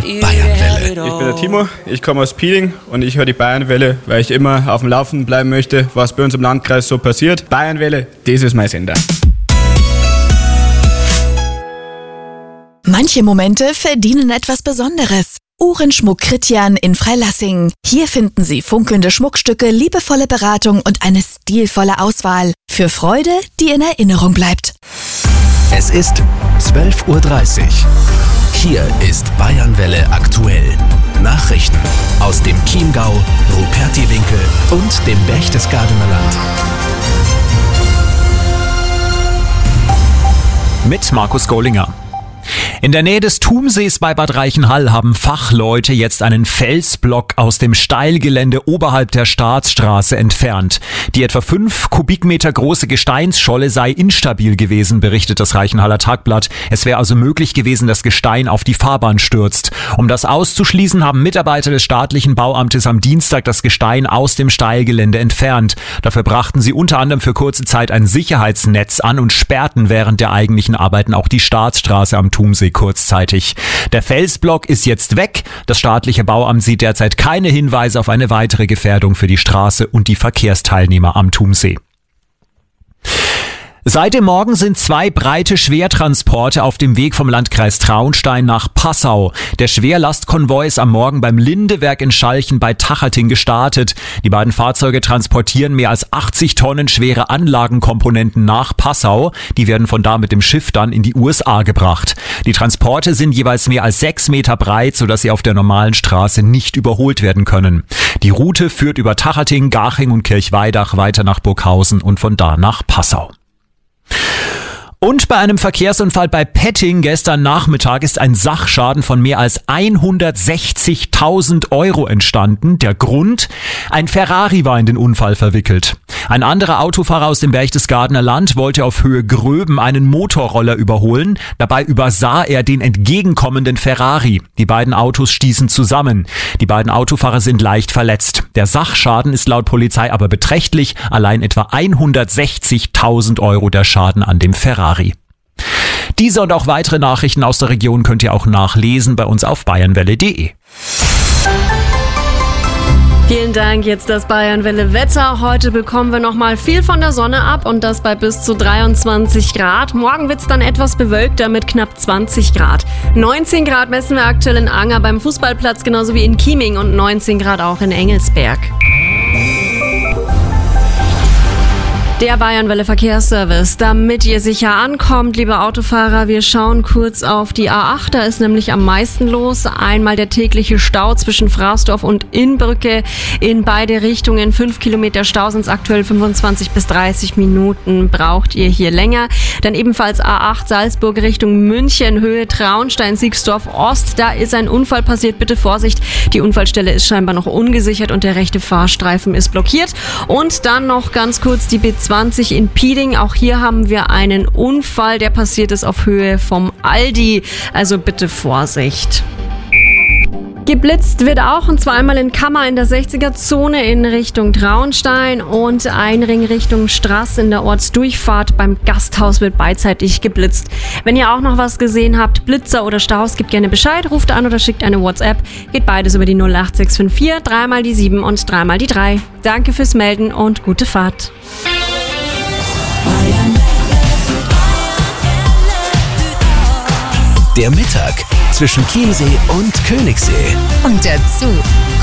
Bayernwelle. Ich bin der Timo, ich komme aus Piding und ich höre die Bayernwelle, weil ich immer auf dem Laufenden bleiben möchte, was bei uns im Landkreis so passiert. Bayernwelle, das ist mein Sender. Manche Momente verdienen etwas Besonderes. Uhrenschmuck Kritjan in Freilassing. Hier finden Sie funkelnde Schmuckstücke, liebevolle Beratung und eine stilvolle Auswahl. Für Freude, die in Erinnerung bleibt. Es ist 12:30 Uhr. Hier ist Bayernwelle aktuell. Nachrichten aus dem Chiemgau, Rupertiwinkel und dem Berchtesgadener Land. Mit Markus Gollinger. In der Nähe des Thumsees bei Bad Reichenhall haben Fachleute jetzt einen Felsblock aus dem Steilgelände oberhalb der Staatsstraße entfernt. Die etwa 5 Kubikmeter große Gesteinsscholle sei instabil gewesen, berichtet das Reichenhaller Tagblatt. Es wäre also möglich gewesen, dass Gestein auf die Fahrbahn stürzt. Um das auszuschließen, haben Mitarbeiter des staatlichen Bauamtes am Dienstag das Gestein aus dem Steilgelände entfernt. Dafür brachten sie unter anderem für kurze Zeit ein Sicherheitsnetz an und sperrten während der eigentlichen Arbeiten auch die Staatsstraße am Thumsee kurzzeitig. Der Felsblock ist jetzt weg. Das staatliche Bauamt sieht derzeit keine Hinweise auf eine weitere Gefährdung für die Straße und die Verkehrsteilnehmer am Thumsee. Seit dem Morgen sind 2 breite Schwertransporte auf dem Weg vom Landkreis Traunstein nach Passau. Der Schwerlastkonvoi ist am Morgen beim Lindewerk in Schalchen bei Tachating gestartet. Die beiden Fahrzeuge transportieren mehr als 80 Tonnen schwere Anlagenkomponenten nach Passau. Die werden von da mit dem Schiff dann in die USA gebracht. Die Transporte sind jeweils mehr als 6 Meter breit, sodass sie auf der normalen Straße nicht überholt werden können. Die Route führt über Tachating, Garching und Kirchweidach weiter nach Burghausen und von da nach Passau. Und bei einem Verkehrsunfall bei Petting gestern Nachmittag ist ein Sachschaden von mehr als 160.000 € entstanden. Der Grund? Ein Ferrari war in den Unfall verwickelt. Ein anderer Autofahrer aus dem Berchtesgadener Land wollte auf Höhe Gröben einen Motorroller überholen. Dabei übersah er den entgegenkommenden Ferrari. Die beiden Autos stießen zusammen. Die beiden Autofahrer sind leicht verletzt. Der Sachschaden ist laut Polizei aber beträchtlich. Allein etwa 160.000 € der Schaden an dem Ferrari. Diese und auch weitere Nachrichten aus der Region könnt ihr auch nachlesen bei uns auf bayernwelle.de. Vielen Dank, jetzt das Bayernwelle Wetter. Heute bekommen wir nochmal viel von der Sonne ab und das bei bis zu 23 Grad. Morgen wird's dann etwas bewölkter mit knapp 20 Grad. 19 Grad messen wir aktuell in Anger beim Fußballplatz, genauso wie in Chieming und 19 Grad auch in Engelsberg. Der Bayernwelle Verkehrsservice, damit ihr sicher ankommt, liebe Autofahrer, wir schauen kurz auf die A8, da ist nämlich am meisten los. Einmal der tägliche Stau zwischen Fraßdorf und Innbrücke in beide Richtungen. 5 Kilometer Stau sind es aktuell, 25 bis 30 Minuten braucht ihr hier länger. Dann ebenfalls A8 Salzburg Richtung München, Höhe Traunstein, Siegsdorf Ost, da ist ein Unfall passiert, bitte Vorsicht. Die Unfallstelle ist scheinbar noch ungesichert und der rechte Fahrstreifen ist blockiert. Und dann noch ganz kurz die B20 in Piding. Auch hier haben wir einen Unfall, der passiert ist auf Höhe vom Aldi. Also bitte Vorsicht. Geblitzt wird auch, und zwar einmal in Kammer in der 60er-Zone in Richtung Traunstein und ein Ring Richtung Straß in der Ortsdurchfahrt beim Gasthaus wird beidseitig geblitzt. Wenn ihr auch noch was gesehen habt, Blitzer oder Staus, gebt gerne Bescheid, ruft an oder schickt eine WhatsApp. Geht beides über die 08654, 3 mal die 7 und 3 mal die 3. Danke fürs Melden und gute Fahrt. Der Mittag zwischen Chiemsee und Königssee. Und dazu